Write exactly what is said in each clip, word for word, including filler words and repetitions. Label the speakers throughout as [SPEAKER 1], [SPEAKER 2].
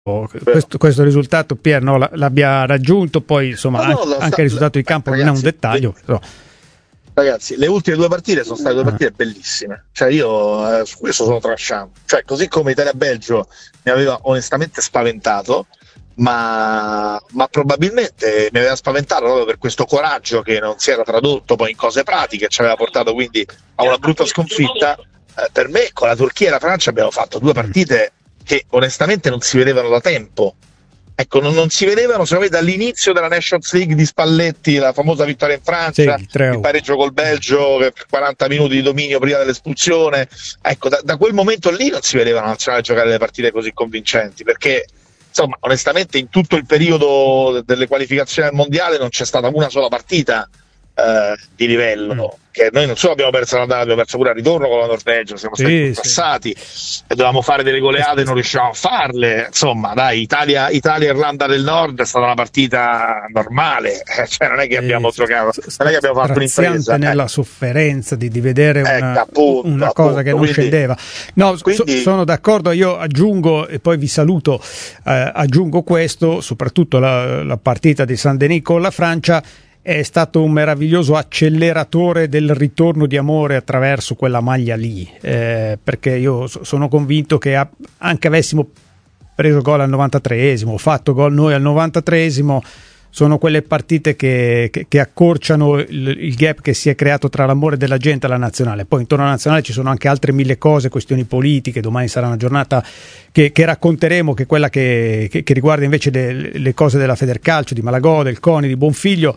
[SPEAKER 1] questo, questo risultato Pier no, l'abbia raggiunto, poi insomma no, no, anche, anche il risultato di campo ragazzi, non è un dettaglio però.
[SPEAKER 2] Ragazzi, le ultime due partite sono state due partite ah. bellissime, cioè io eh, su questo sono trasciante, cioè così come Italia-Belgio mi aveva onestamente spaventato, ma, ma probabilmente mi aveva spaventato proprio per questo coraggio che non si era tradotto poi in cose pratiche, ci aveva portato quindi a una brutta sconfitta. Eh, per me con la Turchia e la Francia abbiamo fatto due partite che onestamente non si vedevano da tempo. Ecco, non, non si vedevano secondo me dall'inizio della Nations League di Spalletti, la famosa vittoria in Francia, sì, il pareggio col Belgio, quaranta minuti di dominio prima dell'espulsione. Ecco, da, da quel momento lì non si vedeva la nazionale giocare delle partite così convincenti, perché insomma, onestamente in tutto il periodo delle qualificazioni al mondiale non c'è stata una sola partita eh, di livello, mm. che noi non solo abbiamo perso l'andata, abbiamo perso pure al ritorno con la Norvegia, siamo stati sì, passati sì. e dovevamo fare delle goleate e non riuscivamo a farle. Insomma, dai, Italia, Italia Irlanda del Nord è stata una partita normale, cioè non è che abbiamo sì, giocato, non è che abbiamo fatto un'impresa
[SPEAKER 1] nella eh. sofferenza di, di vedere una, ecco, appunto, una cosa appunto, che non quindi, scendeva. No, quindi, so, sono d'accordo, io aggiungo e poi vi saluto, eh, aggiungo questo, soprattutto la, la partita di Saint-Denis con la Francia è stato un meraviglioso acceleratore del ritorno di amore attraverso quella maglia lì, eh, perché io sono convinto che a, anche avessimo preso gol al novantatreesimo, fatto gol noi al novantatreesimo, sono quelle partite che, che, che accorciano il, il gap che si è creato tra l'amore della gente e la nazionale. Poi intorno alla nazionale ci sono anche altre mille cose, questioni politiche, domani sarà una giornata che, che racconteremo, che è quella che, che, che riguarda invece le, le cose della Federcalcio, di Malagò, del CONI, di Bonfiglio.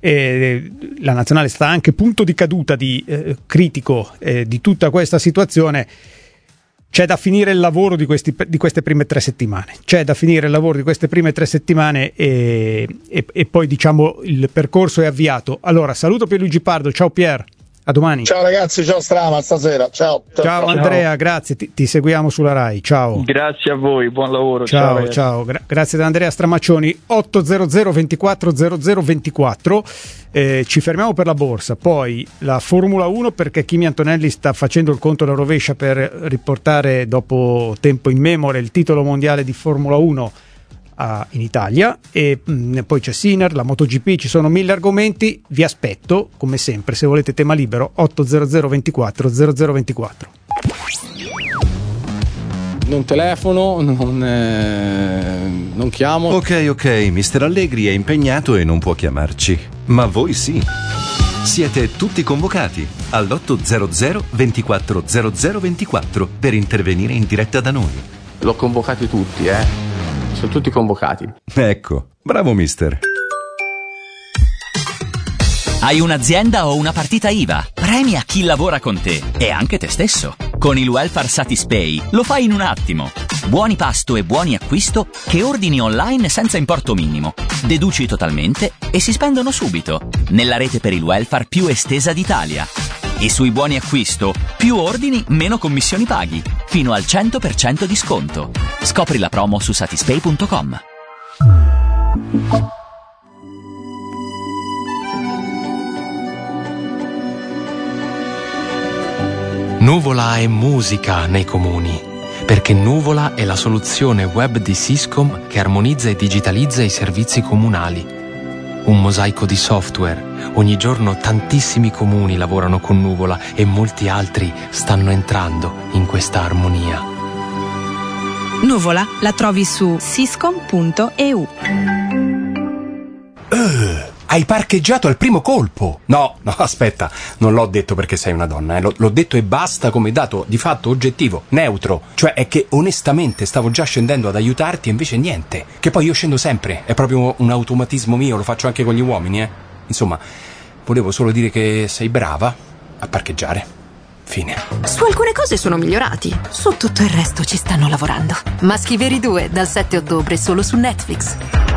[SPEAKER 1] E la nazionale sta anche punto di caduta di eh, critico eh, di tutta questa situazione. C'è da finire il lavoro di, questi, di queste prime tre settimane, c'è da finire il lavoro di queste prime tre settimane e, e, e poi diciamo il percorso è avviato. Allora saluto Pierluigi Pardo, ciao Pier, a domani.
[SPEAKER 2] Ciao ragazzi, ciao Strama, stasera, ciao.
[SPEAKER 1] Ciao, ciao Andrea, grazie, ti, ti seguiamo sulla Rai, ciao.
[SPEAKER 3] Grazie a voi, buon lavoro.
[SPEAKER 1] Ciao,
[SPEAKER 3] ciao,
[SPEAKER 1] ciao. Gra- grazie da Andrea Stramaccioni. ottocento ventiquattro zero zero ventiquattro. Eh, ci fermiamo per la borsa, poi la Formula uno perché Kimi Antonelli sta facendo il conto alla rovescia per riportare dopo tempo immemore il titolo mondiale di Formula uno a, in Italia e mh, poi c'è Sinner, la MotoGP, ci sono mille argomenti, vi aspetto come sempre se volete tema libero ottocento ventiquattro zero zero ventiquattro.
[SPEAKER 4] Non telefono, non, eh, non chiamo.
[SPEAKER 5] Ok, ok, mister Allegri è impegnato e non può chiamarci. Ma voi sì. Siete tutti convocati all'ottocento ventiquattro zero zero ventiquattro per intervenire in diretta da noi.
[SPEAKER 4] L'ho convocati tutti, eh. Sono tutti convocati.
[SPEAKER 5] Ecco, bravo mister.
[SPEAKER 6] Hai un'azienda o una partita I V A? Premia chi lavora con te e anche te stesso. Con il Welfare Satispay lo fai in un attimo. Buoni pasto e buoni acquisto che ordini online senza importo minimo. Deduci totalmente e si spendono subito. Nella rete per il welfare più estesa d'Italia. E sui buoni acquisto, più ordini, meno commissioni paghi. Fino al cento per cento di sconto. Scopri la promo su satispay punto com.
[SPEAKER 7] Nuvola è musica nei comuni, perché Nuvola è la soluzione web di Syscom che armonizza e digitalizza i servizi comunali. Un mosaico di software. Ogni giorno tantissimi comuni lavorano con Nuvola e molti altri stanno entrando in questa armonia.
[SPEAKER 8] Nuvola la trovi su syscom punto e u.
[SPEAKER 9] Uh, hai parcheggiato al primo colpo. No, no, aspetta, non l'ho detto perché sei una donna, eh. L- l'ho detto e basta come dato di fatto oggettivo, neutro. Cioè è che onestamente stavo già scendendo ad aiutarti e invece niente. Che poi io scendo sempre, è proprio un automatismo mio, lo faccio anche con gli uomini, eh. Insomma, volevo solo dire che sei brava a parcheggiare. Fine.
[SPEAKER 10] Su alcune cose sono migliorati, su tutto il resto ci stanno lavorando. Maschi Veri due dal sette ottobre solo su Netflix.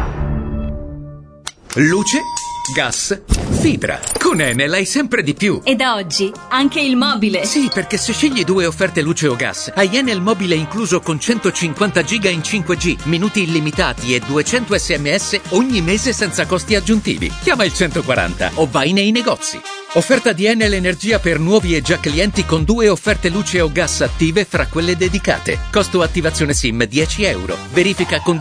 [SPEAKER 11] Luce, gas, fibra. Con Enel hai sempre di più.
[SPEAKER 12] E da oggi anche il mobile.
[SPEAKER 11] Sì, perché se scegli due offerte luce o gas, hai Enel mobile incluso con centocinquanta giga in cinque G, minuti illimitati e duecento sms ogni mese senza costi aggiuntivi. Chiama il centoquaranta o vai nei negozi. Offerta di Enel Energia per nuovi e già clienti con due offerte luce o gas attive fra quelle dedicate. Costo attivazione SIM dieci euro. Verifica condizioni